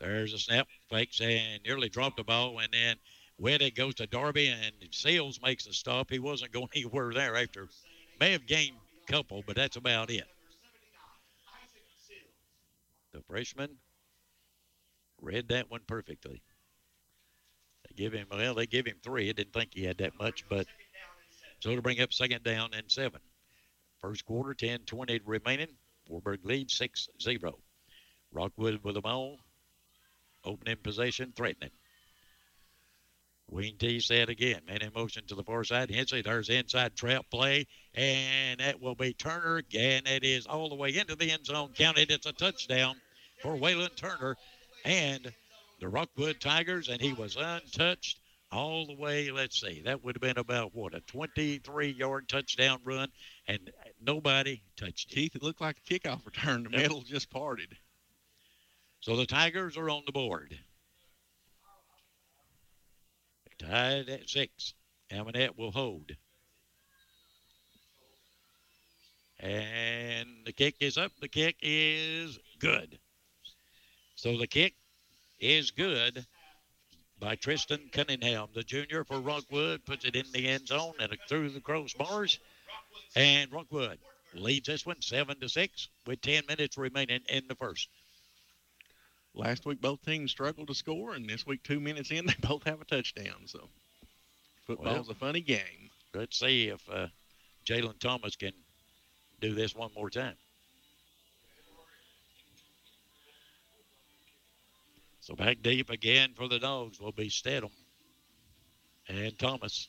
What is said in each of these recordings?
There's a snap, fakes, and nearly dropped the ball. And then when it goes to Darby, and Seals makes a stop. He wasn't going anywhere there after. May have gained a couple, but that's about it. The freshman read that one perfectly. They give him three. I didn't think he had that much, but so to bring up second down and 7. First quarter, 10:20 remaining. Warburg leads 6-0. Rockwood with the ball. Opening possession, threatening. Wing T said again. Man in motion to the far side. Hensley, there's inside trap play. And that will be Turner. And it is all the way into the end zone. Counted. It's a touchdown for Waylon Turner and the Rockwood Tigers. And he was untouched all the way. Let's see. That would have been about, what, a 23-yard touchdown run. And nobody touched it. Keith, it looked like a kickoff return. The middle just parted. So the Tigers are on the board. Tied at 6. Amanette will hold. And the kick is up. The kick is good. So the kick is good by Tristan Cunningham. The junior for Rockwood puts it in the end zone and through the crossbars. And Rockwood leads this one 7-6 with 10 minutes remaining in the first. Last week, both teams struggled to score, and this week, 2 minutes in, they both have a touchdown. So, football's a funny game. Let's see if Jalen Thomas can do this one more time. So back deep again for the Dogs will be Stedham and Thomas.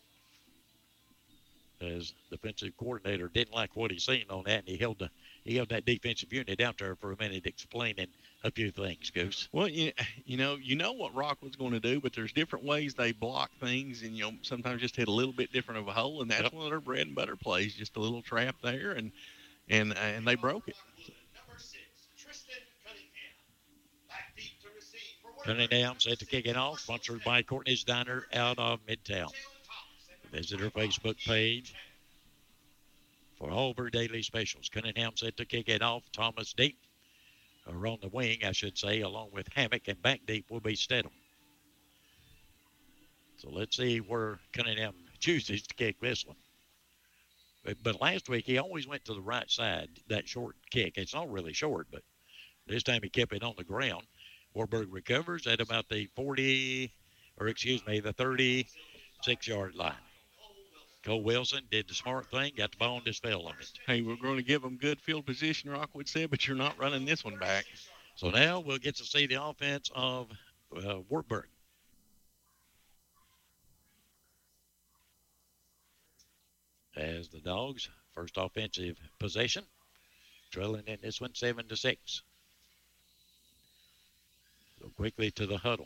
As defensive coordinator didn't like what he seen on that, and he held that defensive unit out there for a minute explaining a few things, Goose. Well, you know what Rockwood's going to do, but there's different ways they block things, and sometimes just hit a little bit different of a hole, and that's one of their bread and butter plays, just a little trap there, and they broke it. Cunningham set to kick it off, sponsored by Courtney's Diner out of Midtown. Visit her Facebook page for all of her daily specials. Cunningham set to kick it off. Thomas deep, or on the wing, I should say, along with Hammock, and back deep will be Stedham. So let's see where Cunningham chooses to kick this one. But last week, he always went to the right side, that short kick. It's not really short, but this time he kept it on the ground. Warburg recovers at about the 36-yard line. Cole Wilson did the smart thing, got the ball and just fell on it. Hey, we're going to give them good field position, Rockwood said, but you're not running this one back. So now we'll get to see the offense of Wartburg. As the Dogs, first offensive possession, trailing in this one 7-6. So quickly to the huddle.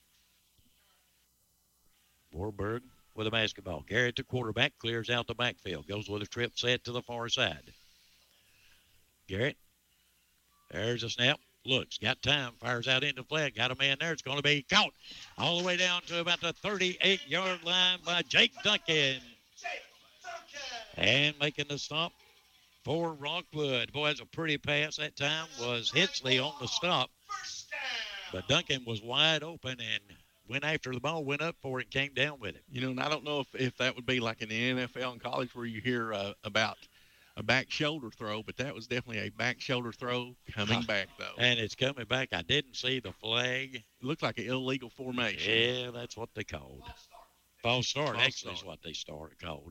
Warburg with a basketball. Garrett, the quarterback, clears out the backfield. Goes with a trip set to the far side. Garrett. There's a snap. Looks. Got time. Fires out into flag. Got a man there. It's going to be caught all the way down to about the 38-yard line by Jake Duncan. And making the stop for Rockwood. Boy, that's a pretty pass that time. Was Hitsley on the stop. But Duncan was wide open and went after the ball, went up for it, came down with it. And I don't know if that would be like in the NFL and college where you hear about a back shoulder throw, but that was definitely a back shoulder throw coming back, though. And it's coming back. I didn't see the flag. It looked like an illegal formation. Yeah, that's what they called. False start, actually, is what they called.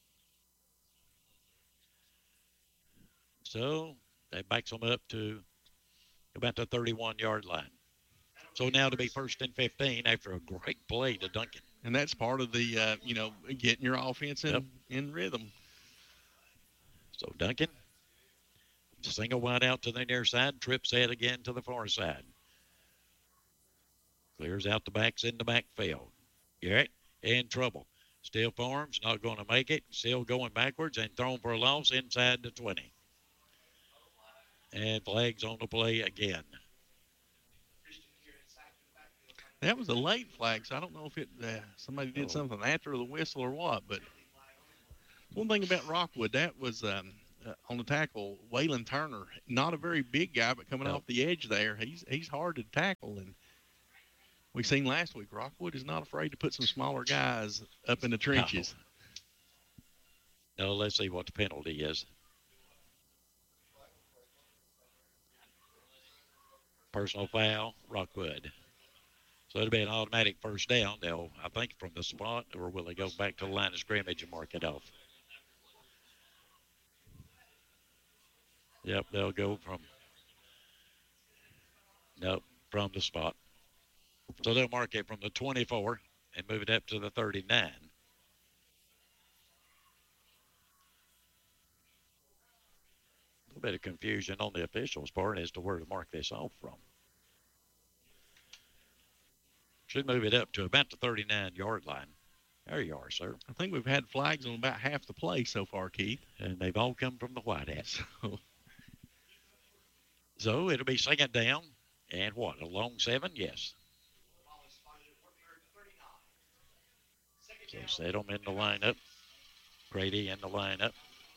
So that backs them up to about the 31-yard line. So now to be first and 15 after a great play to Duncan. And that's part of the, getting your offense in rhythm. So Duncan, single wide out to the near side, trips head again to the far side. Clears out the backs in the backfield. Garrett in trouble. Still Farms, not going to make it. Still going backwards and thrown for a loss inside the 20. And flags on the play again. That was a late flag, so I don't know if somebody did something after the whistle or what. But one thing about Rockwood, that was on the tackle, Waylon Turner, not a very big guy, but coming off the edge there, he's hard to tackle. And we seen last week, Rockwood is not afraid to put some smaller guys up in the trenches. No, let's see what the penalty is. Personal foul, Rockwood. So it'll be an automatic first down. They'll, I think, from the spot, or will they go back to the line of scrimmage and mark it off? Yep, they'll go from the spot. So they'll mark it from the 24 and move it up to the 39. A little bit of confusion on the officials' part as to where to mark this off from. Should move it up to about the 39-yard line. There you are, sir. I think we've had flags on about half the play so far, Keith. And they've all come from the White Hats. So it'll be second down. And what, a long 7? Yes. So set them in the lineup. Grady in the lineup.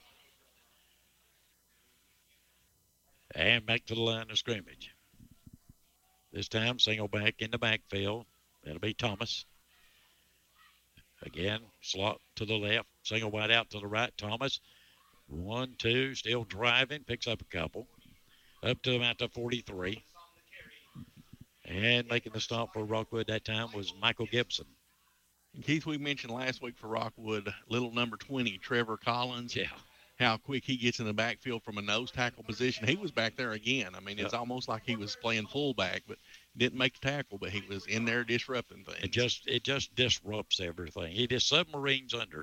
And back to the line of scrimmage. This time, single back in the backfield. That'll be Thomas. Again, slot to the left. Single wide out to the right. Thomas. 1, 2, still driving. Picks up a couple. Up to about the 43. And making the stop for Rockwood that time was Michael Gibson. Keith, we mentioned last week for Rockwood, little number 20, Trevor Collins. Yeah. How quick he gets in the backfield from a nose tackle position. He was back there again. I mean, it's almost like he was playing fullback, but didn't make the tackle, but he was in there disrupting things. It just disrupts everything. He just submarines under.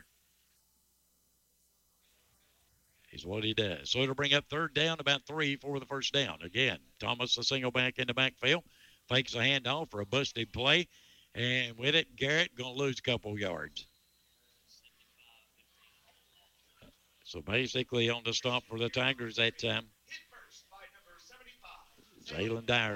Is what he does. So it'll bring up third down, about 3 for the first down. Again, Thomas, a single back in the backfield, fakes a handoff for a busted play, and with it, Garrett going to lose a couple yards. So basically on the stop for the Tigers that time, Zaylen Dyer.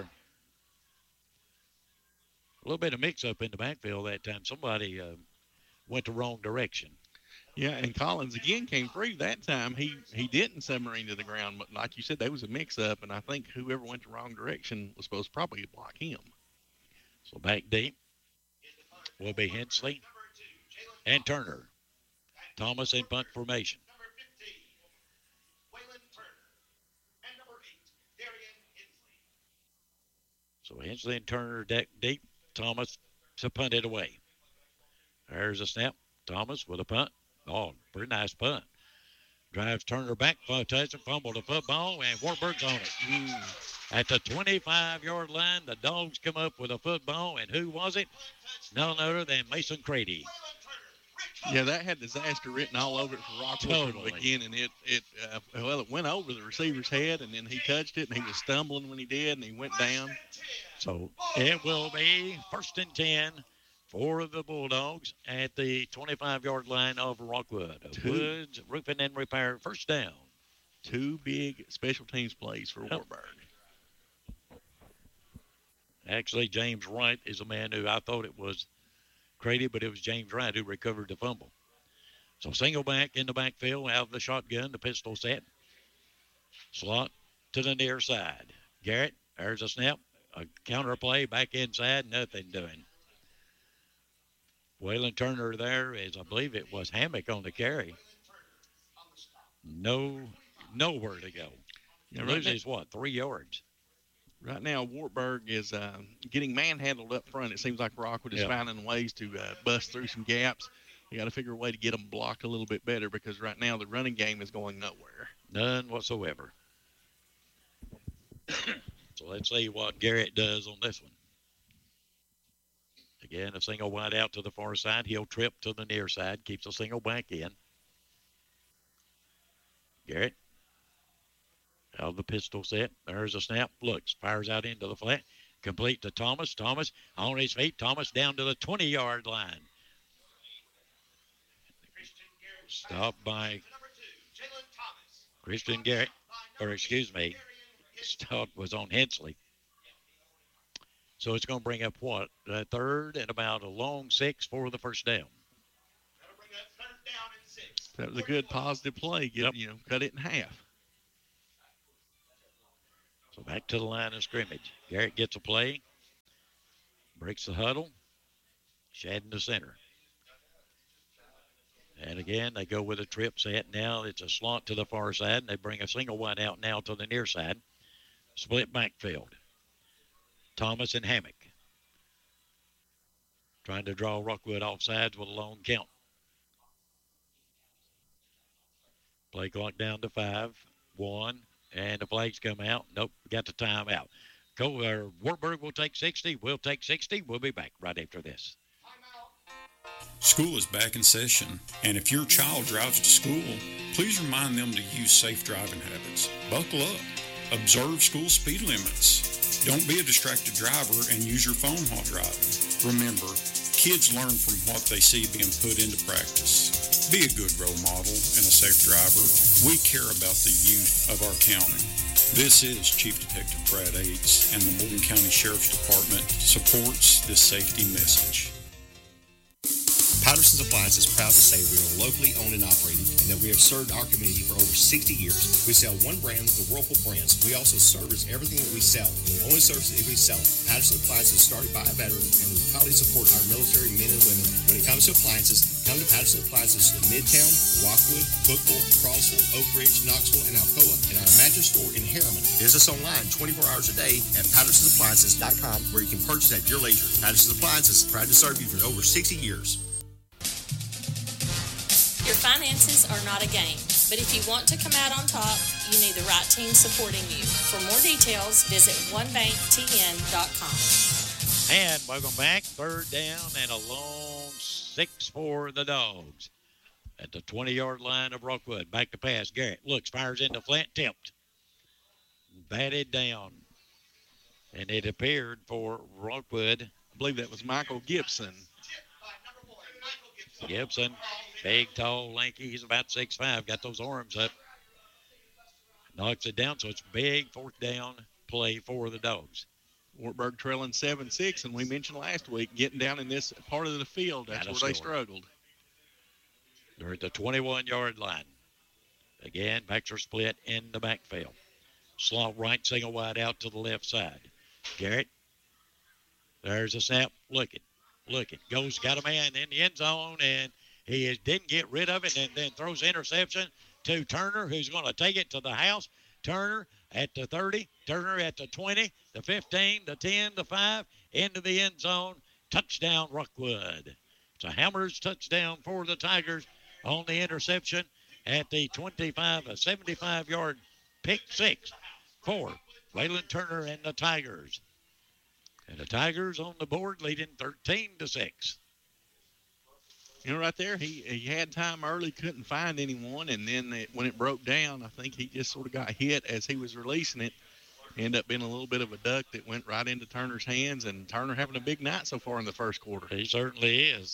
A little bit of mix-up in the backfield that time. Somebody went the wrong direction. Yeah, and Collins again came through that time. He didn't submarine to the ground, but like you said, there was a mix-up, and I think whoever went the wrong direction was supposed to probably block him. So back deep will be Hensley and Turner. Thomas in punt formation. So Hensley and Turner deep. Thomas to punt it away. There's a snap. Thomas with a punt. Oh, pretty nice punt. Drives Turner back, touch and fumble the football, and Wartburg's on it. At the 25-yard line, the Dogs come up with a football, and who was it? None other than Mason Crady. Yeah, that had disaster written all over it for Rockwood from the beginning. It went over the receiver's head, and then he touched it, and he was stumbling when he did, and he went down. So it will be 1st and 10 for the Bulldogs at the 25-yard line of Rockwood. Woods Roofing and Repair, first down. 2 big special teams plays for Wartburg. Actually, James Wright is a man who I thought it was Crady, but it was James Wright who recovered the fumble. So single back in the backfield, out of the shotgun, the pistol set. Slot to the near side. Garrett, there's a snap. A counter play back inside, nothing doing. Waylon Turner there is, I believe it was Hammock on the carry. Nowhere to go. Yeah, loses what, 3 yards? Right now, Wartburg is getting manhandled up front. It seems like Rockwood is finding ways to bust through some gaps. You got to figure a way to get them blocked a little bit better because right now the running game is going nowhere. None whatsoever. So let's see what Garrett does on this one. Again, a single wide out to the far side. He'll trip to the near side. Keeps a single back in. Garrett. Out of the pistol set. There's a snap. Looks. Fires out into the flat. Complete to Thomas. Thomas on his feet. Thomas down to the 20-yard line. Stopped by Christian Garrett. Stop was on Hensley. So it's going to bring up what? A third and about a long 6 for the first down. That'll bring up 3rd down and 6. That was a good positive play. Cut it in half. So back to the line of scrimmage. Garrett gets a play, breaks the huddle, Shad in the center. And again, they go with a trip set. Now it's a slant to the far side, and they bring a single one out now to the near side. Split backfield. Thomas and Hammock trying to draw Rockwood off sides with a long count. Play clock down to 5, 1, and the flags come out. Nope, got the timeout. Wartburg will take 60. We'll take 60. We'll be back right after this. School is back in session, and if your child drives to school, please remind them to use safe driving habits. Buckle up. Observe school speed limits. Don't be a distracted driver and use your phone while driving. Remember, kids learn from what they see being put into practice. Be a good role model and a safe driver. We care about the youth of our county. This is Chief Detective Brad Yates, and the Morgan County Sheriff's Department supports this safety message. Patterson's Appliance is proud to say we are locally owned and operated and that we have served our community for over 60 years. We sell one brand, the Whirlpool brands. We also service everything that we sell, and we only service it if we sell it. Patterson Appliances is started by a veteran, and we proudly support our military men and women. When it comes to appliances, come to Patterson Appliances in Midtown, Rockwood, Cookville, Crossville, Oak Ridge, Knoxville, and Alcoa, and our mattress store in Harriman. Visit us online 24 hours a day at PattersonAppliances.com, where you can purchase at your leisure. Patterson's Appliances, proud to serve you for over 60 years. Your finances are not a game, but if you want to come out on top, you need the right team supporting you. For more details, visit onebanktn.com. And welcome back. Third down and a long 6 for the Dogs. At the 20-yard line of Rockwood. Back to pass. Garrett looks, fires into flat, tipped. Batted down. And it appeared for Rockwood. I believe that was Michael Gibson. Gibson, big, tall, lanky. He's about 6'5", got those arms up. Knocks it down, so it's big fourth down play for the Dogs. Wartburg trailing 7-6, and we mentioned last week getting down in this part of the field. That's where they struggled. They're at the 21-yard line. Again, backs are split in the backfield. Slot right, single wide out to the left side. Garrett, there's a snap, looking, goes, got a man in the end zone, and he didn't get rid of it, and then throws interception to Turner, who's going to take it to the house. Turner at the 30, Turner at the 20, the 15, the 10, the 5, into the end zone. Touchdown, Rockwood. It's a Hammers touchdown for the Tigers on the interception at the 25, a 75-yard pick six for Waylon Turner and the Tigers. And the Tigers on the board leading 13-6. You know, right there, he had time early, couldn't find anyone, and then when it broke down, I think he just sort of got hit as he was releasing it. Ended up being a little bit of a duck that went right into Turner's hands, and Turner having a big night so far in the first quarter. He certainly is.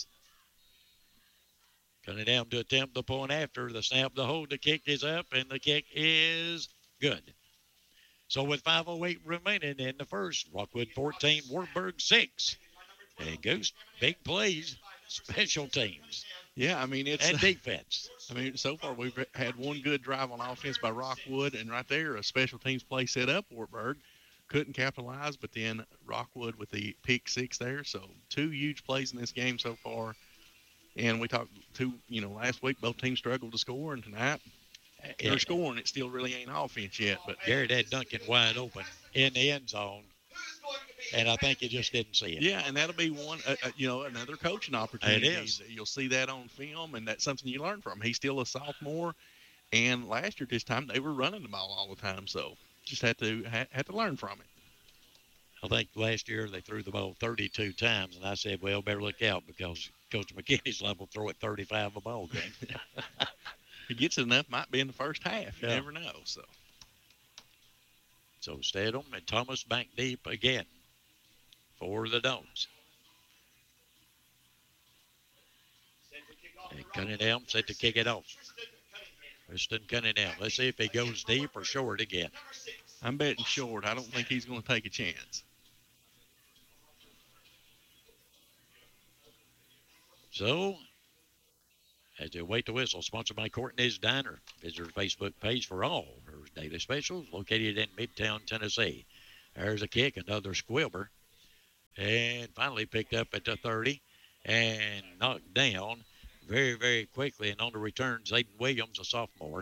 Coming down to attempt the point after the snap, the hold, the kick is up, and the kick is good. So with 5:08 remaining in the first, Rockwood 14, Wartburg 6. And Goose, big plays, special teams. Yeah, I mean, and defense. I mean, so far we've had one good drive on offense by Rockwood, and right there, a special teams play set up. Wartburg couldn't capitalize, but then Rockwood with the pick six there. So 2 huge plays in this game so far. And we talked last week, both teams struggled to score, and tonight they're scoring. It still really ain't offense yet. But Garrett had Duncan wide open in the end zone, and I think he just didn't see it. Yeah, and that'll be one, another coaching opportunity. It is. You'll see that on film, and that's something you learn from. He's still a sophomore, and last year this time they were running the ball all the time, so just had to learn from it. I think last year they threw the ball 32 times, and I said, well, better look out because Coach McKinney's liable to throw it 35 a ball game. If he gets it enough, might be in the first half. You never know. So Stedham and Thomas back deep again for the Dogs. And Cunningham set to kick it off. Kristen Cunningham. Let's see if he goes deep or short again. I'm betting short. I don't think he's going to take a chance. So, as they wait the whistle. Sponsored by Courtney's Diner. Visit her Facebook page for all her daily specials located in Midtown, Tennessee. There's a kick, another squibber. And finally picked up at the 30 and knocked down very, very quickly. And on the return, Zayden Williams, a sophomore.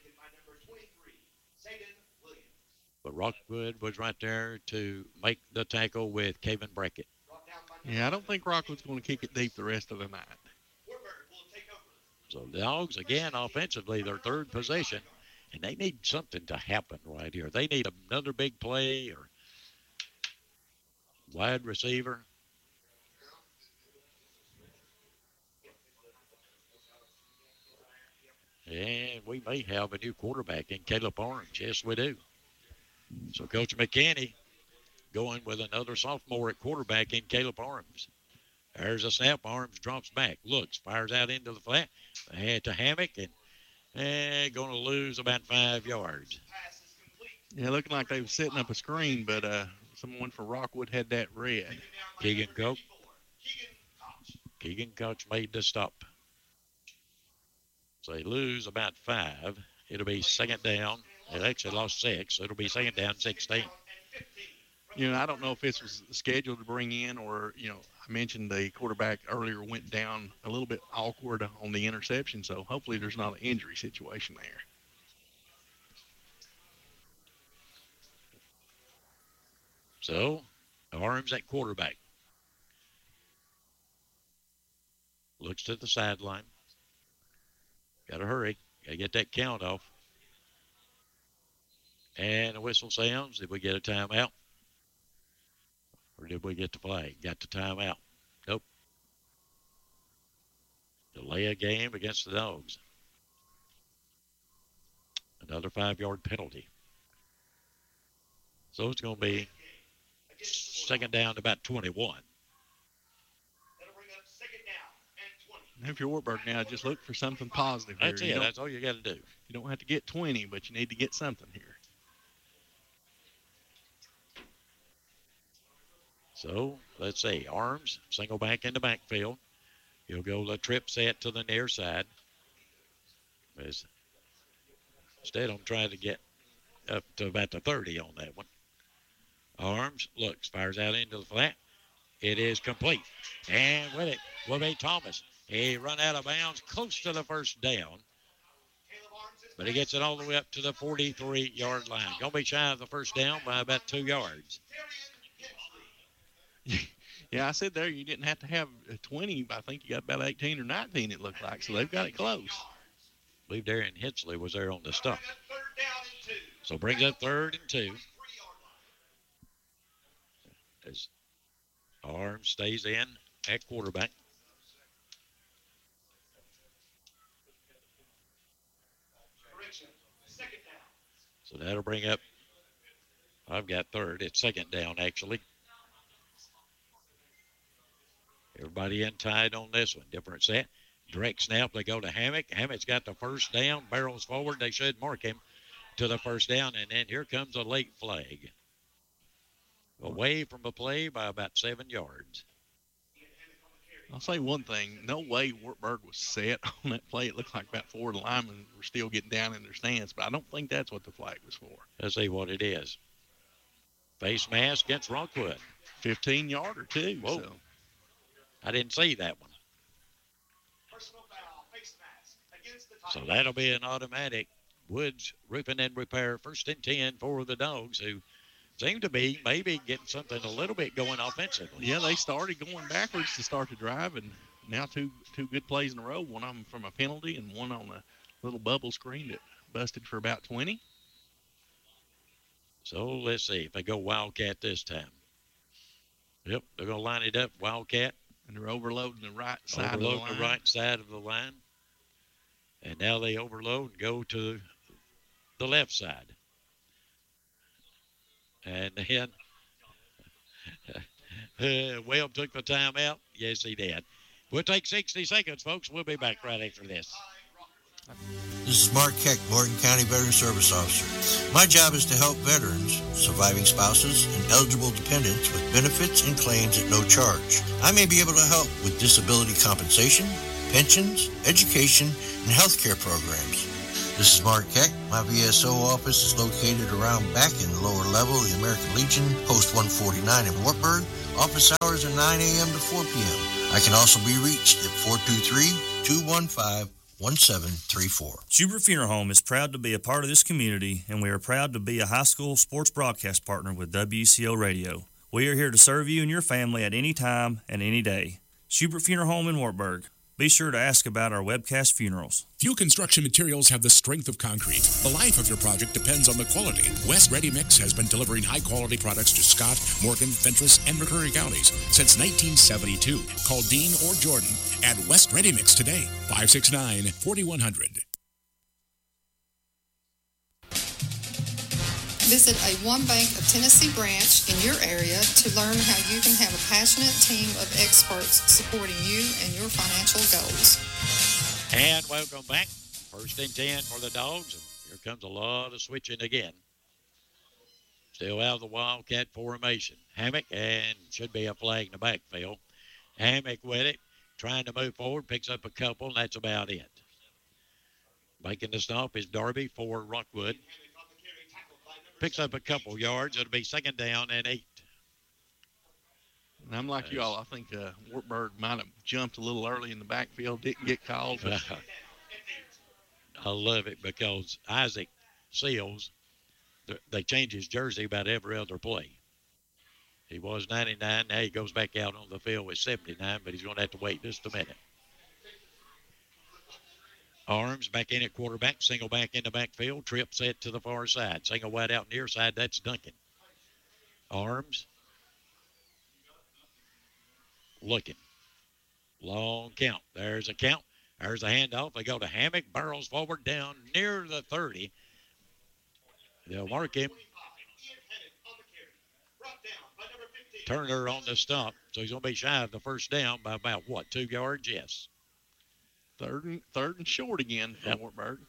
But Rockwood was right there to make the tackle with Caven Brackett. Yeah, I don't think Rockwood's going to kick it deep the rest of the night. So the Dogs, again, offensively, their third possession, and they need something to happen right here. They need another big play or wide receiver. And we may have a new quarterback in Caleb Orange. Yes, we do. So Coach McKinney going with another sophomore at quarterback in Caleb Arms. There's a snap. Arms drops back, looks, fires out into the flat. To Hammock, and going to lose about 5 yards. Yeah, looking like they were setting up a screen, but someone for Rockwood had that read. Keegan Koch made the stop. So they lose about 5. It'll be second down. They actually lost 6, so it'll be second down 16. You know, I don't know if this was scheduled to bring in or, you know, I mentioned the quarterback earlier went down a little bit awkward on the interception, so hopefully there's not an injury situation there. So, Arms at quarterback. Looks to the sideline. Got to hurry. Got to get that count off. And a whistle sounds. Did we get a timeout? Or did we get the flag? Got the timeout. Nope. Delay a game against the Dogs. Another 5-yard penalty. So it's going to be second down to about 21. If you're Wartburg now, just look for something positive here. That's it. That's all you got to do. You don't have to get 20, but you need to get something here. So, let's see. Arms, single back in the backfield. He'll go the trip set to the near side. Instead, I'm trying to get up to about the 30 on that one. Arms, looks, fires out into the flat. It is complete. And with it will be Thomas. He run out of bounds close to the first down. But he gets it all the way up to the 43-yard line. Going to be shy of the first down by about 2 yards. Yeah, I said there you didn't have to have 20. I think you got about 18 or 19, it looked like. So they've got it close. I believe Darian Hensley was there on the stop. So brings up 3rd and 2. As Arms stays in at quarterback. So that'll bring up, I've got 3rd. It's second down, actually. Everybody in tied on this one. Different set. Direct snap. They go to Hammock. Hammock's got the first down. Barrels forward. They should mark him to the first down. And then here comes a late flag. Away from the play by about 7 yards. I'll say one thing. No way Wartburg was set on that play. It looked like about 4 linemen were still getting down in their stance. But I don't think that's what the flag was for. Let's see what it is. Face mask against Rockwood. 15-yarder, too. Whoa. So. I didn't see that one. So that'll be an automatic. Woods Roofing and Repair, 1st and 10 for the Dogs, who seem to be maybe getting something a little bit going offensively. Yeah, they started going backwards to start the drive, and now two good plays in a row. One of them from a penalty and one on a little bubble screen that busted for about 20. So let's see if they go Wildcat this time. Yep, they're going to line it up, Wildcat. And they're overloading the right side of the line. Overloading the right side of the line. And now they overload and go to the left side. And then Webb took the timeout. Yes, he did. We'll take 60 seconds, folks. We'll be back right after this. This is Mark Keck, Morgan County Veteran Service Officer. My job is to help veterans, surviving spouses, and eligible dependents with benefits and claims at no charge. I may be able to help with disability compensation, pensions, education, and healthcare programs. This is Mark Keck. My VSO office is located around back in the lower level of the American Legion, Post 149 in Wartburg. Office hours are 9 a.m. to 4 p.m. I can also be reached at 423-215-1734. Schubert Funeral Home is proud to be a part of this community, and we are proud to be a high school sports broadcast partner with WCO Radio. We are here to serve you and your family at any time and any day. Schubert Funeral Home in Wartburg. Be sure to ask about our webcast funerals. Few construction materials have the strength of concrete. The life of your project depends on the quality. West Ready Mix has been delivering high-quality products to Scott, Morgan, Fentress, and McCreary counties since 1972. Call Dean or Jordan at West Ready Mix today, 569-4100. Visit a One Bank of Tennessee branch in your area to learn how you can have a passionate team of experts supporting you and your financial goals. And welcome back. 1st and 10 for the Dogs. And here comes a lot of switching again. Still out of the Wildcat formation. Hammock, and should be a flag in the backfield. Hammock with it, trying to move forward, picks up a couple, and that's about it. Making the stop is Darby for Rockwood. Picks up a couple yards. It'll be 2nd down and 8. And I'm like you all. I think Wartburg might have jumped a little early in the backfield, didn't get called. But I love it because Isaac Seals, they change his jersey about every other play. He was 99. Now he goes back out on the field with 79, but he's going to have to wait just a minute. Arms back in at quarterback, single back in the backfield, trip set to the far side. Single wide out near side, that's Duncan. Arms. Looking. Long count. There's a count. There's a handoff. They go to Hammock, barrels forward down near the 30. They'll mark him. Turner on the stop, so he's going to be shy of the 1st down by about, 2 yards? Yes. Third and short again for Wartburg.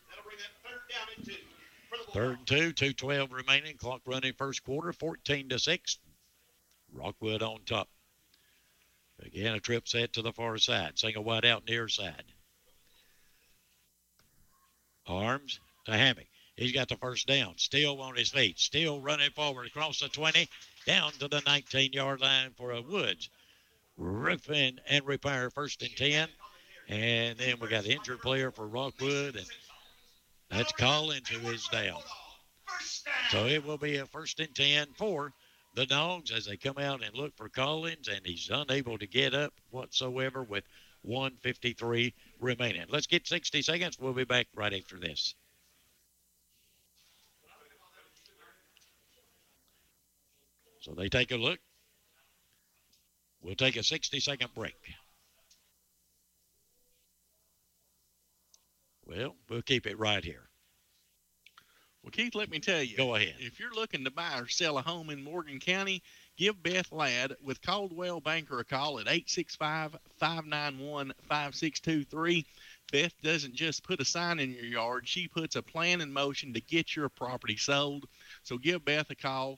3rd and 2, 2:12 remaining. Clock running 1st quarter, 14-6. Rockwood on top. Again, a trip set to the far side. Single wide out near side. Arms to Hammock. He's got the 1st down. Still on his feet. Still running forward across the 20. Down to the 19-yard line for a Woods. Roofing and repair 1st and 10. And then we got an injured player for Rockwood, and that's Collins who is down. So it will be a 1st and 10 for the Dogs as they come out and look for Collins, and he's unable to get up whatsoever with 1:53 remaining. Let's get 60 seconds. We'll be back right after this. So they take a look. We'll take a 60-second break. Well, we'll keep it right here. Well, Keith, let me tell you. Go ahead. If you're looking to buy or sell a home in Morgan County, give Beth Ladd with Caldwell Banker a call at 865-591-5623. Beth doesn't just put a sign in your yard. She puts a plan in motion to get your property sold. So give Beth a call,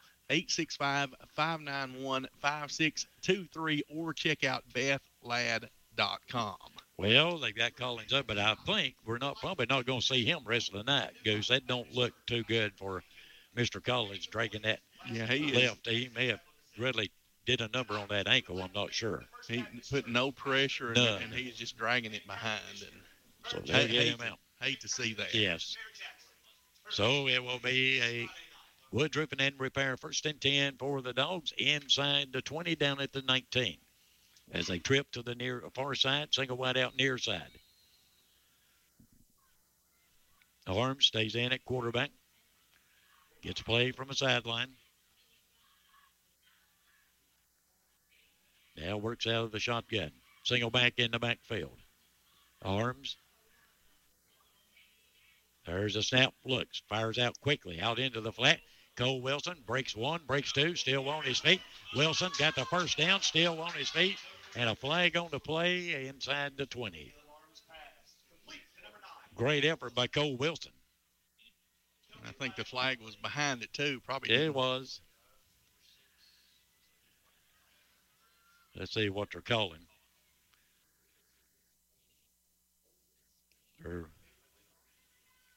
865-591-5623, or check out bethladd.com. Well, they got Collins up, but I think we're probably not going to see him rest of the night, Goose. That don't look too good for Mr. Collins dragging that left. He may have really did a number on that ankle. I'm not sure. He put no pressure, and he's just dragging it behind. And so they get him out. Hate to see that. Yes. So it will be a Wood Roofing and Repair 1st and 10 for the Dogs inside the 20 down at the 19. As they trip to the far side, single wide out near side. Arms stays in at quarterback. Gets play from a sideline. Now works out of the shotgun. Single back in the backfield. Arms. There's a snap. Looks. Fires out quickly. Out into the flat. Cole Wilson breaks 1, breaks 2. Still on his feet. Wilson got the 1st down. Still on his feet. And a flag on the play inside the 20. Great effort by Cole Wilson. I think the flag was behind it, too. Probably. It was. Let's see what they're calling.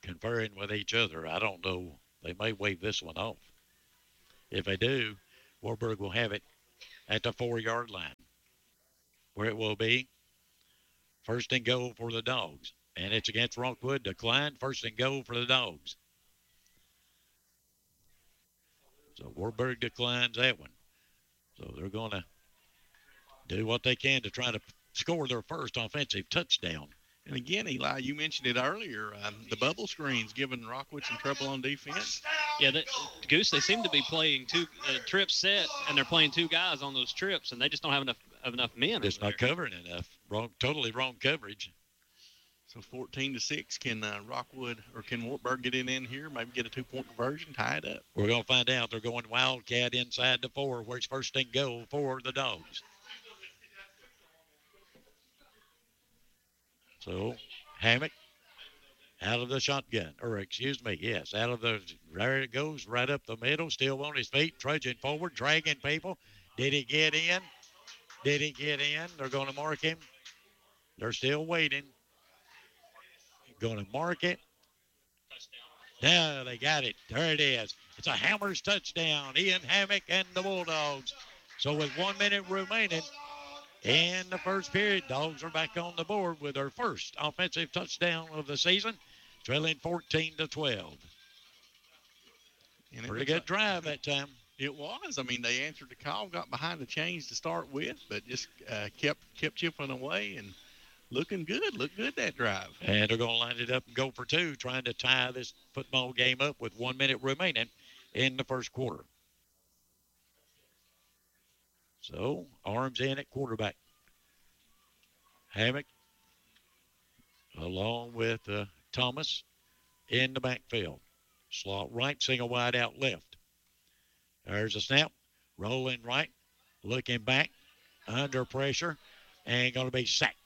conferring with each other. I don't know. They may wave this one off. If they do, Wartburg will have it at the 4-yard line, where it will be first and goal for the Dogs. And it's against Rockwood. Declined. First and goal for the Dogs. So Wartburg declines that one. So they're going to do what they can to try to score their first offensive touchdown. And again, Eli, you mentioned it earlier. The bubble screen's giving Rockwood some trouble on defense. Yeah, Goose, they seem to be playing two trips set, and they're playing two guys on those trips, and they just don't have enough men. Just not covering enough. Totally wrong coverage. So 14-6, can Rockwood or can Wartburg get in here, maybe get a 2-point conversion, tie it up? We're going to find out. They're going Wildcat inside the 4, where it's first and goal for the Dogs. So Hammock out of the shotgun, out of the, there it goes, right up the middle, still on his feet, trudging forward, dragging people. Did he get in? They're going to mark him. They're still waiting. Going to mark it. Now they got it. There it is. It's a Hammers touchdown. Ian Hammock and the Bulldogs. So with 1 minute remaining in the first period, Dogs are back on the board with their first offensive touchdown of the season, trailing 14-12. Pretty good drive that time. It was. I mean, they answered the call, got behind the chains to start with, but just kept chipping away and looking good. Looked good that drive. And they're going to line it up and go for two, trying to tie this football game up with 1 minute remaining in the first quarter. So, Arms in at quarterback. Hammock along with Thomas in the backfield. Slot right, single wide out left. There's a snap. Rolling right, looking back, under pressure, and going to be sacked.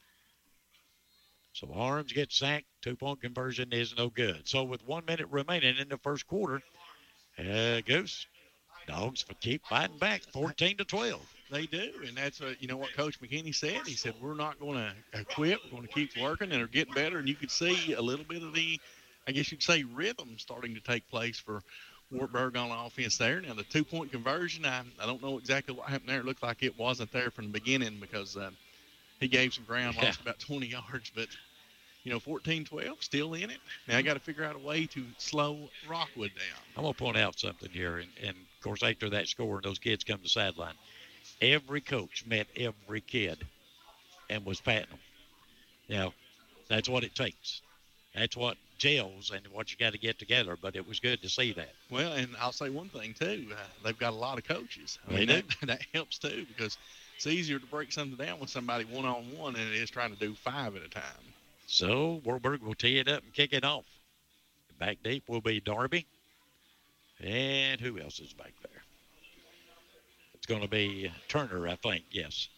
So Arms gets sacked. 2-point conversion is no good. So with 1 minute remaining in the first quarter, Goose, Dogs keep fighting back, 14-12. They do, and that's what Coach McKinney said. He said, we're not going to quit. We're going to keep working, and they're getting better. And you could see a little bit of the, I guess you'd say, rhythm starting to take place for Wartburg on offense there. Now, the 2-point conversion, I don't know exactly what happened there. It looked like it wasn't there from the beginning because he gave some ground, lost about 20 yards. But, 14-12, still in it. Now, I got to figure out a way to slow Rockwood down. I'm going to point out something here. And, of course, after that score, and those kids come to the sideline, every coach met every kid and was patting them. Now, that's what it takes. That's what gels and what you got to get together, but it was good to see that. Well, and I'll say one thing, too. They've got a lot of coaches. That helps, too, because it's easier to break something down with somebody one-on-one than it is trying to do 5 at a time. So, Wartburg will tee it up and kick it off. Back deep will be Darby. And who else is back there? It's going to be Turner, I think, yes.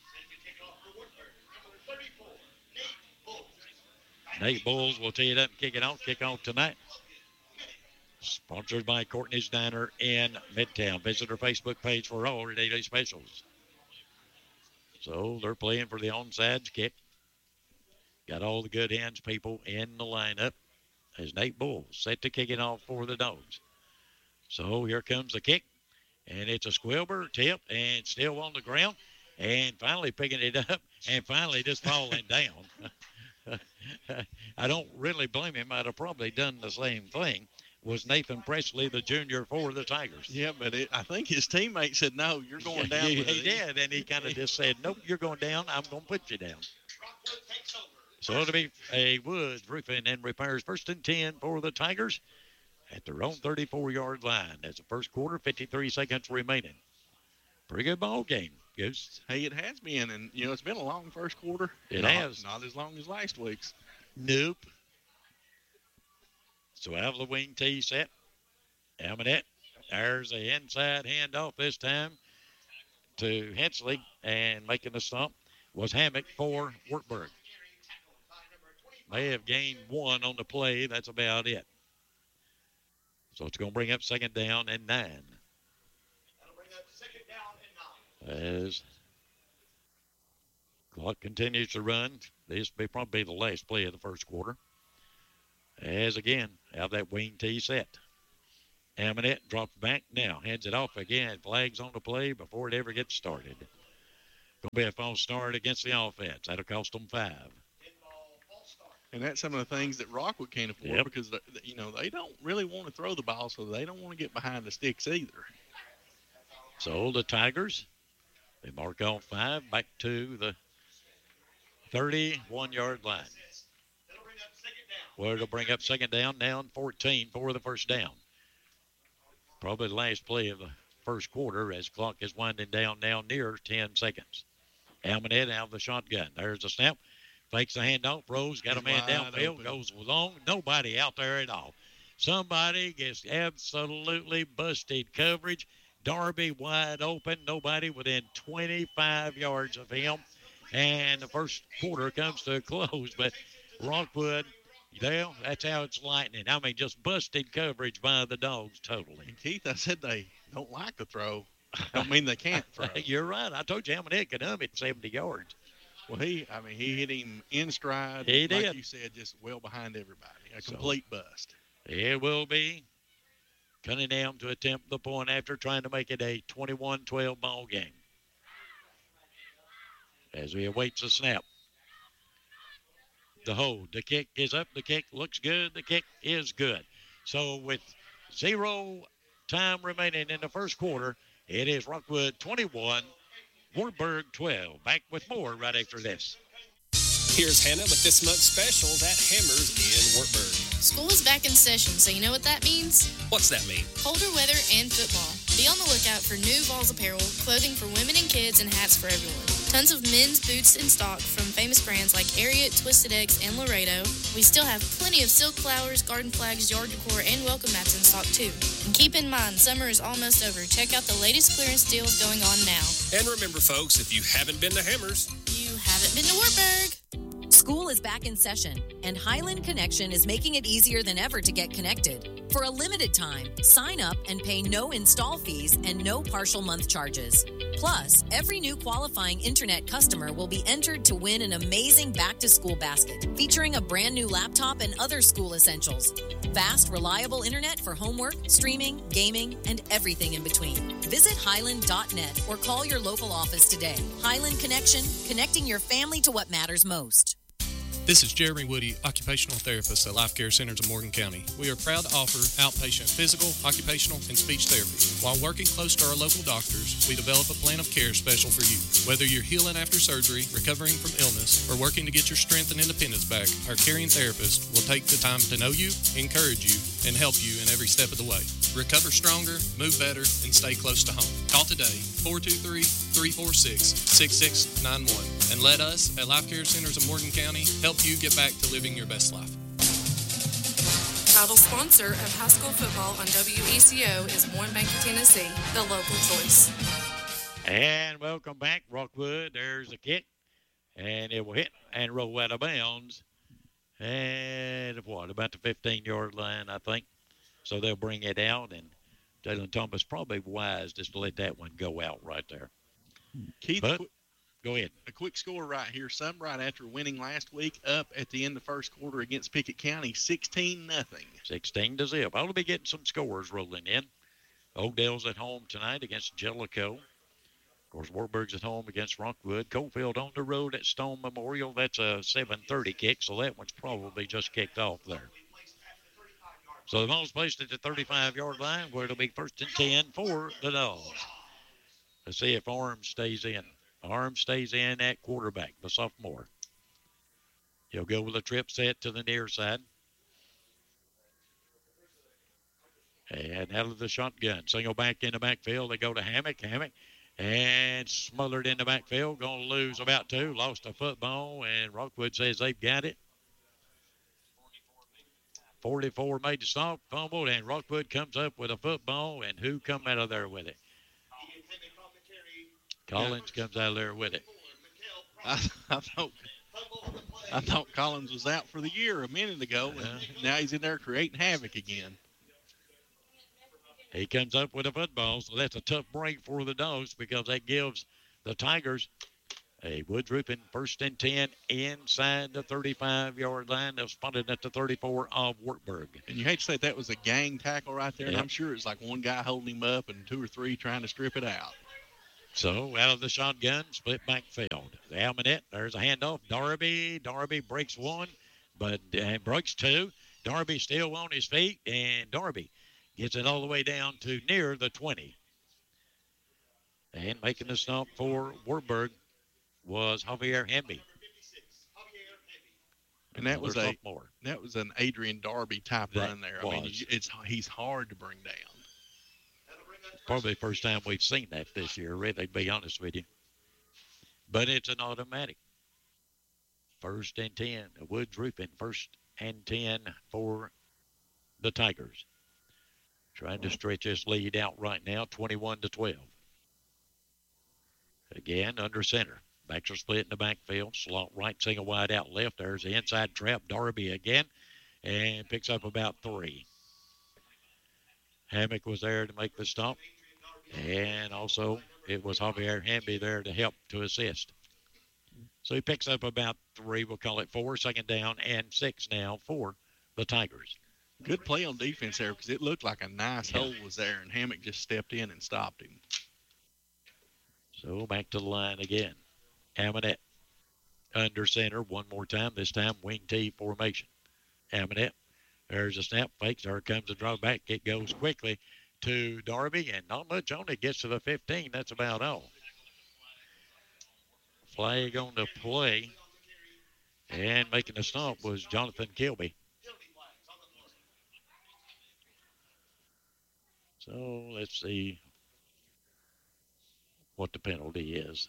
Nate Bulls will tee it up and kick it off. Kick off tonight. Sponsored by Courtney's Diner in Midtown. Visit our Facebook page for all our daily specials. So they're playing for the onside kick. Got all the good hands people in the lineup as Nate Bulls set to kick it off for the Dogs. So here comes the kick. And it's a Squilber tip and still on the ground. And finally picking it up and finally just falling down. I don't really blame him. I'd have probably done the same thing. Was Nathan Presley, the junior for the Tigers. Yeah, but I think his teammate said, no, you're going down. He did, and he kind of just said, nope, you're going down. I'm going to put you down. So it'll be a Woods Roofing and Repairs 1st and 10 for the Tigers at their own 34-yard line. That's the first quarter, 53 seconds remaining. Pretty good ball game, Goose. Hey, it has been, and, it's been a long first quarter. It has. Not as long as last week's. Nope. So out of the wing tee set. Almanette. There's the inside handoff this time to Hensley, and making the stump was Hammock for Wartburg. May have gained 1 on the play. That's about it. So it's going to bring up 2nd down and 9. As clock continues to run, this may probably be the last play of the first quarter. As again, out that wing tee set. Aminette drops back now, hands it off again. Flags on the play before it ever gets started. Going to be a false start against the offense. That'll cost them 5. And that's some of the things that Rockwood can't afford because, they don't really want to throw the ball, so they don't want to get behind the sticks either. So the Tigers, they mark on 5 back to the 31-yard line. Where it'll bring up second down, now 14 for the first down. Probably the last play of the first quarter as clock is winding down now near 10 seconds. Almanette out of the shotgun. There's the snap. Fakes the handoff. Rose got a man downfield. Goes long. Nobody out there at all. Somebody gets absolutely busted coverage. Darby wide open. Nobody within 25 yards of him. And the first quarter comes to a close. But Rockwood, that's how it's lightning. I mean, just busted coverage by the Dogs totally. And Keith, I said they don't like to throw. Don't mean they can't throw. You're right. I told you Almanette could hit 70 yards. Well, he hit him in stride. He did. Like you said, just well behind everybody. A complete bust. It will be Cunningham to attempt the point after trying to make it a 21-12 ball game. As he awaits the snap. The hold. The kick is up. The kick looks good. The kick is good. So with 0 time remaining in the first quarter, it is Rockwood 21, Wartburg 12. Back with more right after this. Here's Hannah with this month's specials at Hammers in Wartburg. School is back in session, so you know what that means? What's that mean? Colder weather and football. Be on the lookout for new Vols apparel, clothing for women and kids, and hats for everyone. Tons of men's boots in stock from famous brands like Ariat, Twisted X, and Laredo. We still have plenty of silk flowers, garden flags, yard decor, and welcome mats in stock too. And keep in mind, summer is almost over. Check out the latest clearance deals going on now. And remember, folks, if you haven't been to Hammers, you haven't been to Wartburg. School is back in session, and Highland Connection is making it easier than ever to get connected. For a limited time, sign up and pay no install fees and no partial month charges. Plus, every new qualifying internet customer will be entered to win an amazing back-to-school basket featuring a brand new laptop and other school essentials. Fast, reliable internet for homework, streaming, gaming, and everything in between. Visit Highland.net or call your local office today. Highland Connection, connecting your family to what matters most. This is Jeremy Woody, occupational therapist at Life Care Centers of Morgan County. We are proud to offer outpatient physical, occupational, and speech therapy. While working close to our local doctors, we develop a plan of care special for you. Whether you're healing after surgery, recovering from illness, or working to get your strength and independence back, our caring therapist will take the time to know you, encourage you, and help you in every step of the way. Recover stronger, move better, and stay close to home. Call today, 423-346-6691, and let us at Life Care Centers of Morgan County help you get back to living your best life. Title sponsor of high school football on WECO is Warren Bank of Tennessee, the local choice. And welcome back, Rockwood. There's a kick, and it will hit and roll out of bounds. And about the 15-yard line, I think. So they'll bring it out, and Jalen Thomas probably wise just to let that one go out right there. Keith, go ahead. A quick score right here. Some right after winning last week, up at the end of the first quarter against Pickett County, 16-0. 16-0. I'll be getting some scores rolling in. Oakdale's at home tonight against Jellicoe. Of course, Wartburg's at home against Rockwood. Coalfield on the road at Stone Memorial. That's a 7:30 kick, so that one's probably just kicked off there. So the ball's placed at the 35-yard line where it'll be 1st and 10 for the Dogs. Let's see if Arms stays in. Arms stays in at quarterback, the sophomore. He'll go with a trip set to the near side. And out of the shotgun. Single back in the backfield. They go to Hammock. Hammock. And smothered in the backfield. Going to lose about 2. Lost a football. And Rockwood says they've got it. 44 made the stop, fumbled, and Rockwood comes up with a football, and who come out of there with it? Collins comes out of there with it. I thought Collins was out for the year a minute ago, and now he's in there creating havoc again. He comes up with a football, so that's a tough break for the Dogs because that gives the Tigers A Woods Roofing 1st and 10 inside the 35-yard line. They've spotted at the 34 of Wartburg. And you hate to say that was a gang tackle right there, and Yep. I'm sure it's like one guy holding him up and 2 or 3 trying to strip it out. So out of the shotgun, split backfield. The Almanet, there's a handoff. Darby breaks one, but breaks two. Darby still on his feet, and Darby gets it all the way down to near the 20. And making the stop for Wartburg was Javier Hamby. And that was Another sophomore. that was an Adrian Darby type That run there. I mean, was. he's hard to bring down. Probably the first time we've seen that this year, really, to be honest with you. But it's an automatic. 1st and 10. The Woods Roofing 1st and 10 for the Tigers. Trying to stretch this lead out right now, 21-12. Again, under center. Backs are split in the backfield. Slot right, single wide out left. There's the inside trap. Darby again. And picks up about 3. Hammock was there to make the stop. And also, it was Javier Hamby there to help to assist. So he picks up about 3. We'll call it 4. 2nd down and 6 now for the Tigers. Good play on defense there because it looked like a nice hole was there, and Hammock just stepped in and stopped him. So back to the line again. Amonette under center one more time. This time wing T formation. Amonette. There's a snap fake. There comes a draw back. It goes quickly to Darby, and not much on it. Gets to the 15. That's about all. Flag on the play. And making the stop was Jonathan Kilby. So let's see what the penalty is.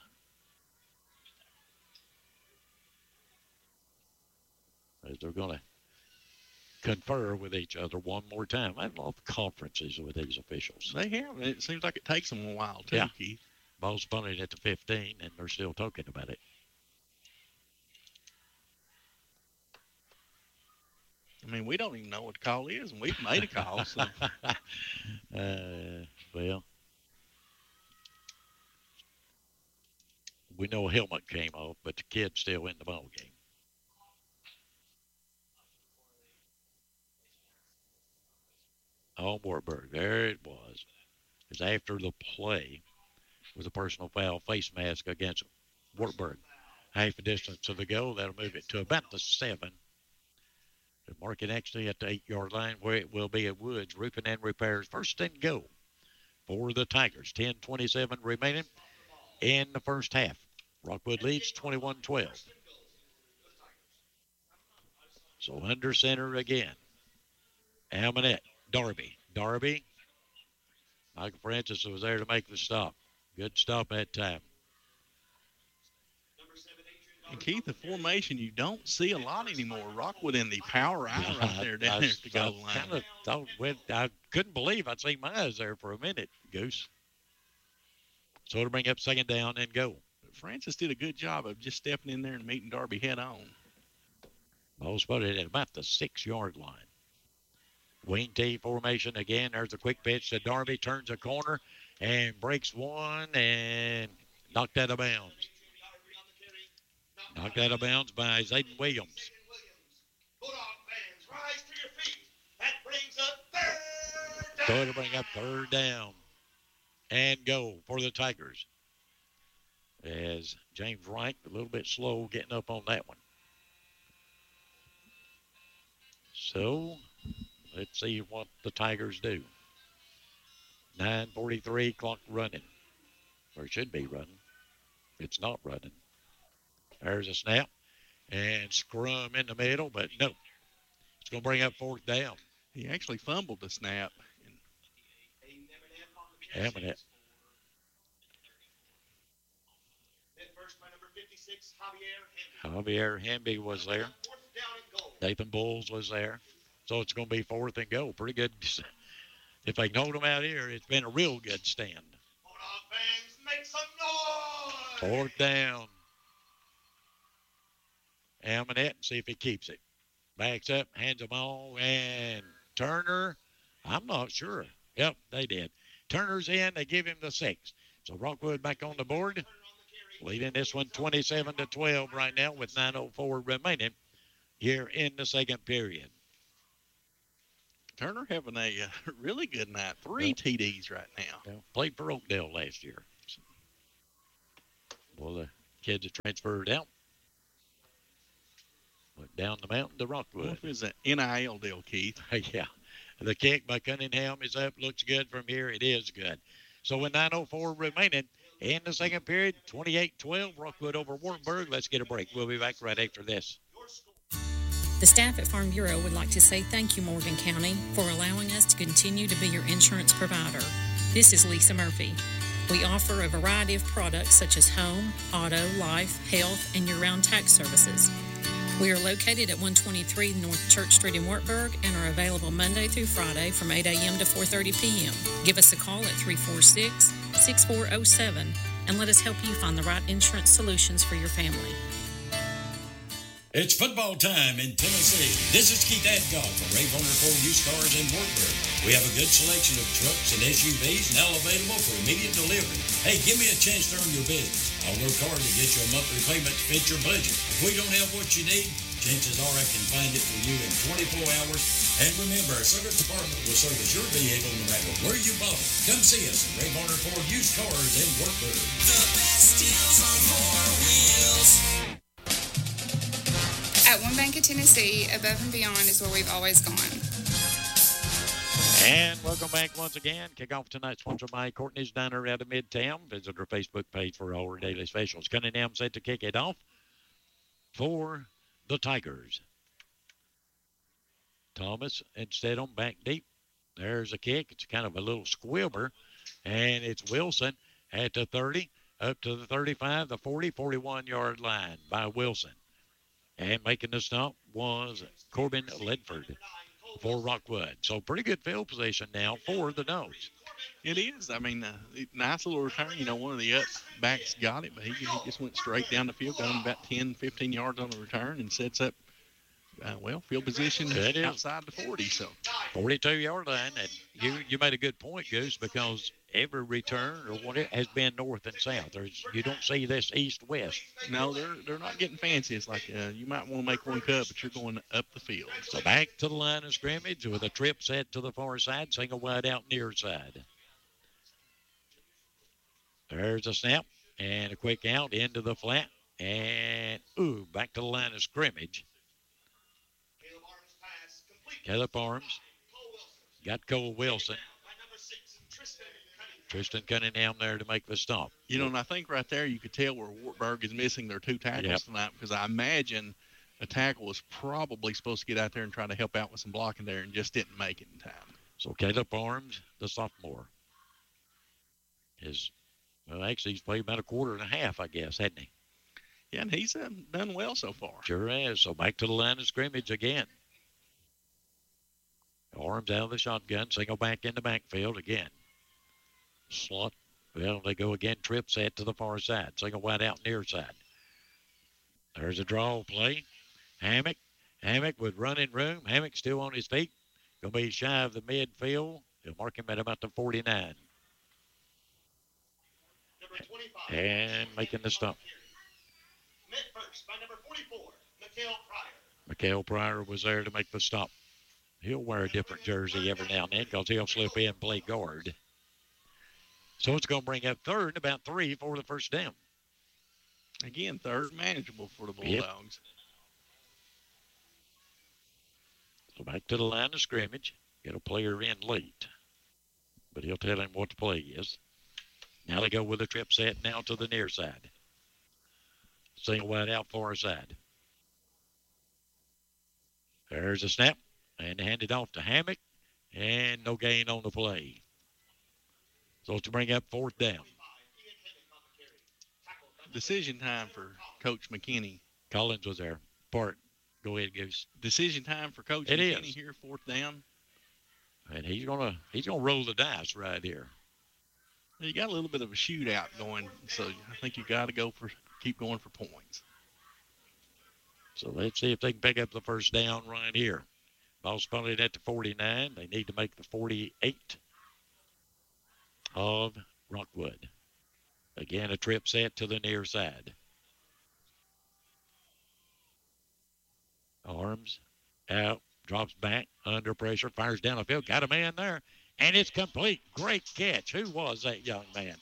As they're going to confer with each other one more time. I love conferences with these officials. They have. It seems like it takes them a while, too, Yeah. Keith. Ball's punted at the 15, and they're still talking about it. I mean, we don't even know what the call is, and we've made a call. So. Well, we know a helmet came off, but the kid's still in the ball game. On Wartburg. There it was. It's after the play with a personal foul face mask against Wartburg. Half a distance to the goal. That'll move it to about the 7. They're marking actually at the 8-yard line where it will be at Woods Roofing and Repairs. 1st and goal for the Tigers. 10:27 remaining in the first half. Rockwood leads 21-12. So under center again. Almanette. Darby. Michael Francis was there to make the stop. Good stop that time. And Keith, the formation you don't see a lot anymore. Rockwood in the power eye right there down there at the goal line. I kind of thought, I couldn't believe I'd seen my eyes there for a minute, Goose. So to bring up 2nd down and go. But Francis did a good job of just stepping in there and meeting Darby head on. Ball spotted at about the 6-yard line. Wing T formation again. There's a quick pitch to Darby. Turns a corner and breaks one and knocked out of bounds. Knocked out of bounds by Zayden Williams. So to bring up 3rd down and go for the Tigers. As James Wright, a little bit slow getting up on that one. So let's see what the Tigers do. 9:43, clock running. Or it should be running. It's not running. There's a snap. And scrum in the middle, but no. It's going to bring up 4th down. He actually fumbled the snap. Amonette. Javier Hamby was there. Nathan Bulls was there. So it's going to be 4th and goal. Pretty good. If they can hold them out here, it's been a real good stand. 4th down. Amonette, see if he keeps it. Backs up, hands them all, and Turner, I'm not sure. Yep, they did. Turner's in. They give him the 6. So Rockwood back on the board leading this one 27-12 right now with 9:04 remaining here in the second period. Turner having a really good night. 3 TDs right now. Played for Oakdale last year. Well, the kids have transferred out. Went down the mountain to Rockwood. It was an NIL deal, Keith. Yeah. The kick by Cunningham is up. Looks good from here. It is good. So with 9:04 remaining in the second period, 28-12, Rockwood over Wartburg. Let's get a break. We'll be back right after this. The staff at Farm Bureau would like to say thank you, Morgan County, for allowing us to continue to be your insurance provider. This is Lisa Murphy. We offer a variety of products such as home, auto, life, health, and year-round tax services. We are located at 123 North Church Street in Wartburg and are available Monday through Friday from 8 a.m. to 4:30 p.m. Give us a call at 346-6407 and let us help you find the right insurance solutions for your family. It's football time in Tennessee. This is Keith Adcock from Ray Bonner Ford Used Cars in Wartburg. We have a good selection of trucks and SUVs now available for immediate delivery. Hey, give me a chance to earn your business. I'll work hard to get you a monthly payment to fit your budget. If we don't have what you need, chances are I can find it for you in 24 hours. And remember, our service department will service your vehicle no matter where you bought it. Come see us at Ray Bonner Ford Used Cars in Wartburg. The best deals on four wheels. At One Bank of Tennessee, above and beyond is where we've always gone. And welcome back once again. Kickoff tonight sponsored by Courtney's Diner out of Midtown. Visit our Facebook page for all our daily specials. Cunningham set to kick it off for the Tigers. Thomas instead on back deep. There's a kick. It's kind of a little squibber. And it's Wilson at the 30, up to the 35, the 40, 41-yard line by Wilson. And making the stop was Corbin Ledford for Rockwood. So pretty good field position now for the Dogs. It is. I mean, nice little return. You know, one of the up backs got it, but he just went straight down the field, got him about 10, 15 yards on the return, and sets up, field position outside the 40. So 42-yard line. And you made a good point, Goose, because every return or whatever has been north and south. You don't see this east-west. No, they're not getting fancy. It's like you might want to make one cut, but you're going up the field. So back to the line of scrimmage with a trip set to the far side, single wide out near side. There's a snap and a quick out into the flat. And, back to the line of scrimmage. Caleb Arms got Cole Wilson. Tristan Cunningham there to make the stop. You know, and I think right there you could tell where Wartburg is missing their 2 tackles tonight, because I imagine a tackle was probably supposed to get out there and try to help out with some blocking there and just didn't make it in time. So Caleb Arms, the sophomore, actually he's played about a quarter and a half, I guess, hasn't he? Yeah, and he's done well so far. Sure has. So back to the line of scrimmage again. Arms out of the shotgun, single back in the backfield again. Slot, they go again, trip set to the far side. Single wide out near side. There's a draw play. Hammock with running room. Hammock still on his feet. Going to be shy of the midfield. They'll mark him at about the 49. And making the stop. Met first by number 44, Mikael Pryor. Mikael Pryor was there to make the stop. He'll wear a different jersey every now and then because he'll slip in and play guard. So it's going to bring up third, about 3 for the first down. Again, third manageable for the Bulldogs. So back to the line of scrimmage. Get a player in late. But he'll tell him what the play is. Now they go with a trip set now to the near side. Single wide out far side. There's a snap. And hand it off to Hammock. And no gain on the play. So to bring up fourth down. Decision time for Coach McKinney. Collins was there. Go ahead, Goose. Decision time for Coach McKinney here, fourth down. And he's gonna roll the dice right here. You got a little bit of a shootout going, so I think you got to keep going for points. So let's see if they can pick up the first down right here. Ball spotted at the 49. They need to make the 48 of Rockwood. Again, a trip set to the near side. Arms out, drops back, under pressure, fires down the field. Got a man there, and it's complete. Great catch. Who was that young man?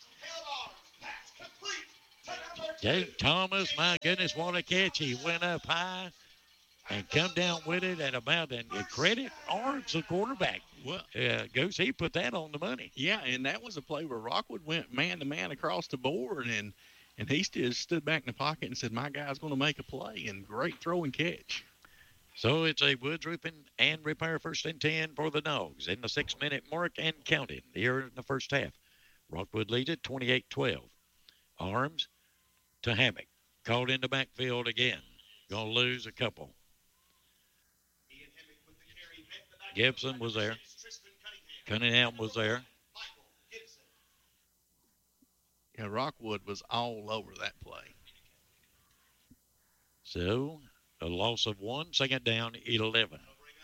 Jalen Thomas, my goodness, what a catch. He went up high and come down with it at about, and credit Arms, the quarterback. Well, Goose, he put that on the money. Yeah, and that was a play where Rockwood went man-to-man across the board, and he still stood back in the pocket and said, my guy's going to make a play, and great throw and catch. So it's a Woods Roofing and Repair 1st and 10 for the Dogs in the 6-minute mark and counting here in the first half. Rockwood leads it 28-12. Arms to Hammock. Caught in the backfield again. Going to lose a couple. Gibson was there. Cunningham was there. Yeah, Rockwood was all over that play. So a loss of 1, second down, 11.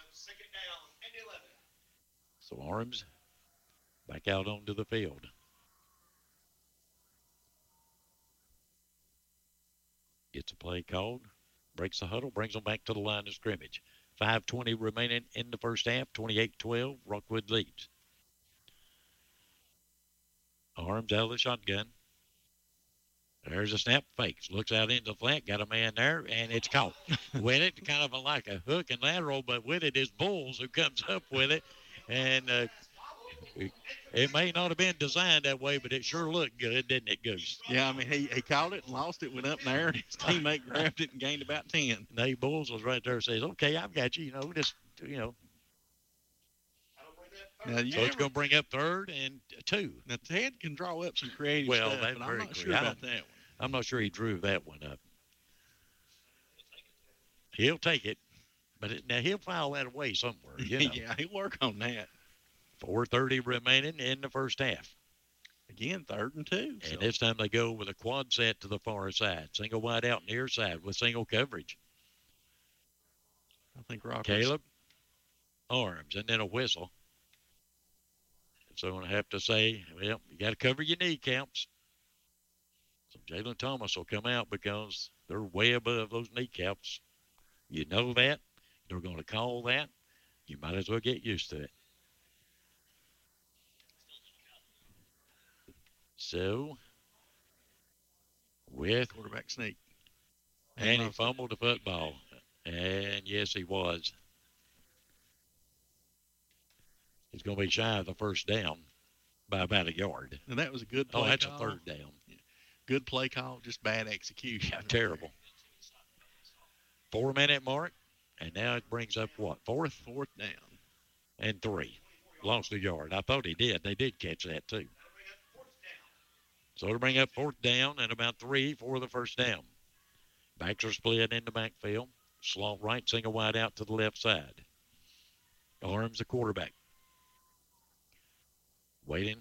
So Arms back out onto the field. Gets a play called, breaks the huddle, brings them back to the line of scrimmage. 5:20 remaining in the first half, 28-12, Rockwood leads. Arms out of the shotgun. There's a snap, fakes, looks out into the flat, got a man there, and it's caught. With it, kind of like a hook and lateral, but with it is Bulls who comes up with it. And it may not have been designed that way, but it sure looked good, didn't it, Goose? Yeah, I mean, he caught it and lost it, went up there, and his teammate grabbed it and gained about 10. Nate Bulls was right there, says, okay, I've got you, Now, so it's going to bring up 3rd and 2. Now, Ted can draw up some creative stuff, that's but very I'm not clear. sure about that one. I'm not sure he drew that one up. He'll take it, but now he'll file that away somewhere. Yeah, he'll work on that. 4:30 remaining in the first half. Again, 3rd and 2. And this time they go with a quad set to the far side. Single wide out near side with single coverage. I think Rockwood. Caleb, Arms, and then a whistle. So I'm going to have to say, well, you got to cover your kneecaps. So Jalen Thomas will come out because they're way above those kneecaps. You know that. They're going to call that. You might as well get used to it. So, with quarterback sneak. And he fumbled the football. And yes, he was. He's going to be shy of the first down by about a yard. And that was a good play call. Oh, that's a 3rd down. Yeah. Good play call, just bad execution. Yeah, terrible. 4-minute mark. And now it brings up what? 4th? 4th down. And 3. Lost a yard. I thought he did. They did catch that too. So it'll bring up 4th down and about 3 for the first down. Backs are split in the backfield. Slot right, single wide out to the left side. Arms the quarterback. Waiting.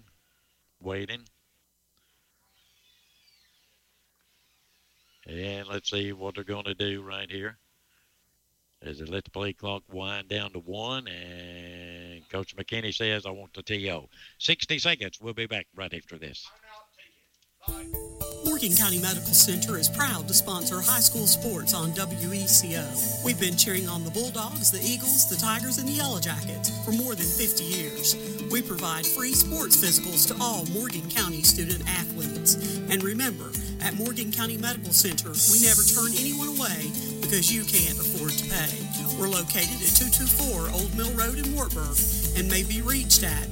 And let's see what they're going to do right here. As they let the play clock wind down to 1, and Coach McKinney says, I want the TO. 60 seconds. We'll be back right after this. Morgan County Medical Center is proud to sponsor high school sports on WECO. We've been cheering on the Bulldogs, the Eagles, the Tigers, and the Yellow Jackets for more than 50 years. We provide free sports physicals to all Morgan County student athletes. And remember, at Morgan County Medical Center, we never turn anyone away because you can't afford to pay. We're located at 224 Old Mill Road in Wartburg and may be reached at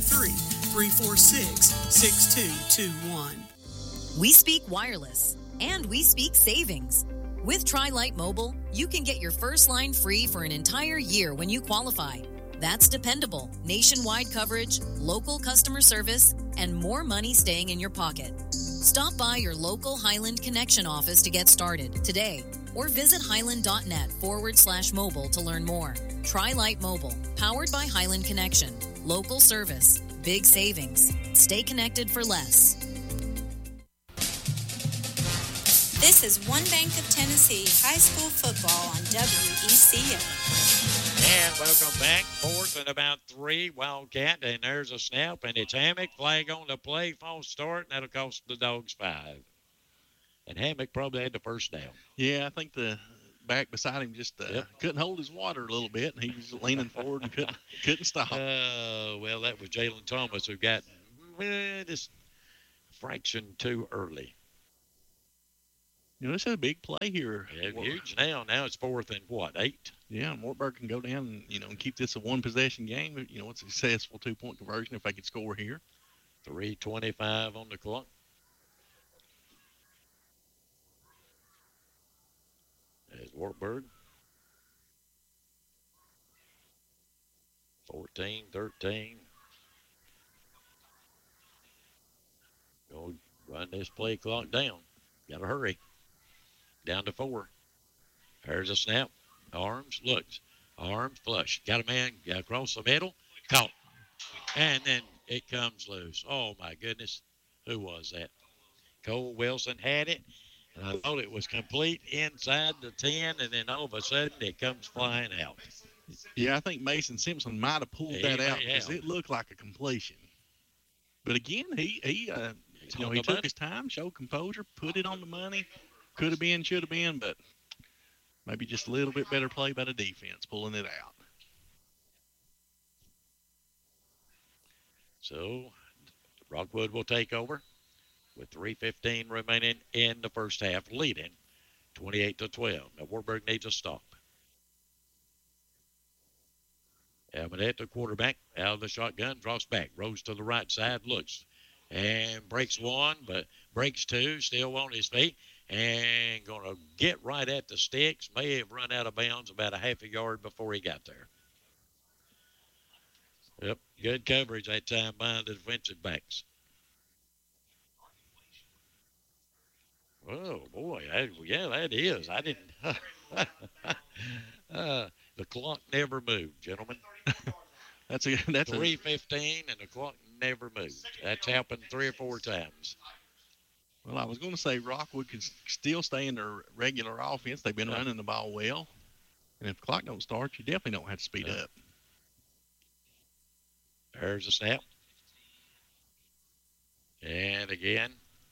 423-346-6221. We speak wireless, and we speak savings. With Tri-Lite Mobile, you can get your first line free for an entire year when you qualify. That's dependable, nationwide coverage, local customer service, and more money staying in your pocket. Stop by your local Highland Connection office to get started today, or visit highland.net/mobile to learn more. Tri-Lite Mobile, powered by Highland Connection. Local service, big savings. Stay connected for less. This This is One Bank of Tennessee High School Football on WECO. And welcome back. 4th and about 3. Wildcat, and there's a snap, and it's Hammock. Flag on the play. False start, and that'll cost the Dogs 5. And Hammock probably had the first down. Yeah, I think the back beside him just couldn't hold his water a little bit, and he was leaning forward and couldn't stop. Well, that was Jalen Thomas who got this fraction too early. You know, this is a big play here. Yeah, huge now. Now it's 4th and what, 8? Yeah, and Wartburg can go down and, and keep this a one-possession game. You know, it's a successful two-point conversion if they could score here. 3:25 on the clock. There's Wartburg. 14-13. Go run this play clock down. Got to hurry. Down to 4. There's a snap. Arms, looks. Arms, flush. Got a man, got across the middle. Caught. And then it comes loose. Oh, my goodness. Who was that? Cole Wilson had it. And I thought it was complete inside the 10, and then all of a sudden it comes flying out. Yeah, I think Mason Simpson might have pulled that out because it looked like a completion. But again, he took his time, showed composure, put it on the money. Could have been, should have been, but maybe just a little bit better play by the defense, pulling it out. So Rockwood will take over with 3:15 remaining in the first half, leading 28-12. Now Wartburg needs a stop. Almanette, the quarterback, out of the shotgun, drops back, rolls to the right side, looks, and breaks one, but breaks two, still on his feet, and going to get right at the sticks. May have run out of bounds about a half a yard before he got there. Yep, good coverage that time by the defensive backs. Oh, boy, that is. I didn't. The clock never moved, gentlemen. That's 3:15, and the clock never moved. That's happened 3 or 4 times. Well, I was going to say Rockwood could still stay in their regular offense. They've been running the ball well. And if the clock don't start, you definitely don't have to speed up. There's a snap. And again,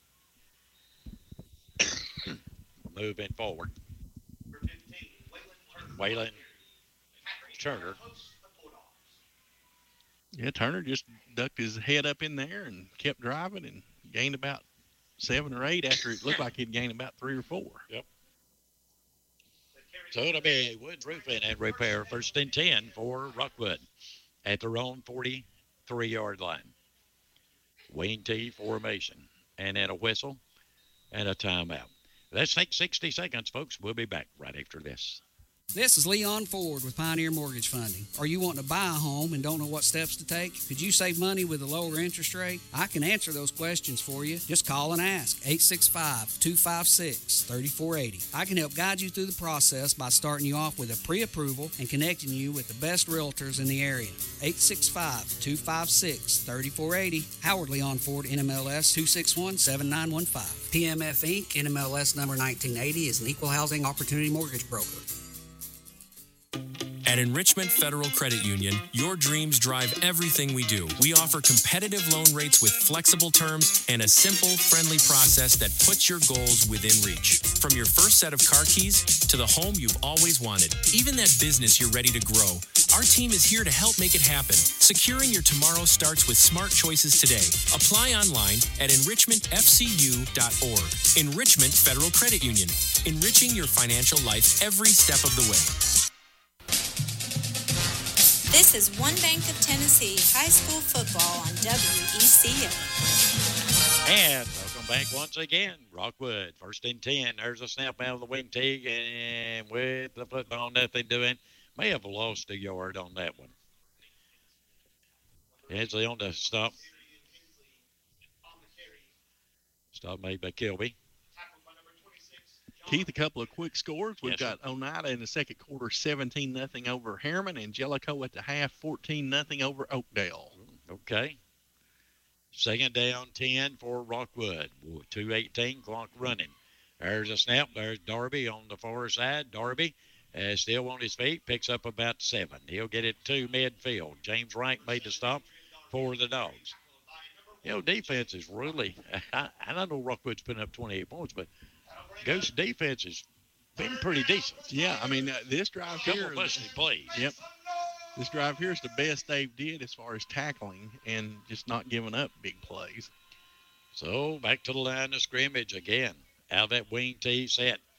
moving forward. Waylon Turner. Yeah, Turner just ducked his head up in there and kept driving and gained about 7 or 8 after it looked like he'd gained about 3 or 4. Yep. So it'll be Woods Roofing and Repair, 1st and 10 for Rockwood at their own 43-yard line. Wing T formation, and then a whistle and a timeout. Let's take 60 seconds, folks. We'll be back right after this. This is Leon Ford with Pioneer Mortgage Funding. Are you wanting to buy a home and don't know what steps to take? Could you save money with a lower interest rate? I can answer those questions for you. Just call and ask. 865-256-3480. I can help guide you through the process by starting you off with a pre-approval and connecting you with the best realtors in the area. 865-256-3480. Howard Leon Ford, NMLS 261-7915. PMF Inc., NMLS number 1980, is an equal housing opportunity mortgage broker. At Enrichment Federal Credit Union, your dreams drive everything we do. We offer competitive loan rates with flexible terms and a simple, friendly process that puts your goals within reach. From your first set of car keys to the home you've always wanted, even that business you're ready to grow, our team is here to help make it happen. Securing your tomorrow starts with smart choices today. Apply online at enrichmentfcu.org. Enrichment Federal Credit Union, enriching your financial life every step of the way. This is One Bank of Tennessee High School Football on WECO. And welcome back once again. Rockwood, 1st and 10. There's a snap out of the wing tee, and with the football, nothing doing. May have lost a yard on that one. Hensley on the stop. Stop made by Kilby. Keith, a couple of quick scores. We've got Oneida in the second quarter, 17-0 over Harriman, and Jellicoe at the half, 14-0 over Oakdale. Okay. Second down, 10 for Rockwood. 2:18 clock running. There's a snap. There's Darby on the far side. Darby still on his feet, picks up about 7. He'll get it to midfield. James Wright made the stop for the Dogs. Defense is really, I know Rockwood's putting up 28 points, but Ghost defense has been pretty decent. Yeah, I mean, this drive here. Couple busted plays. Yep. This drive here is the best they've did as far as tackling and just not giving up big plays. So back to the line of scrimmage again. Out of that wing tee set.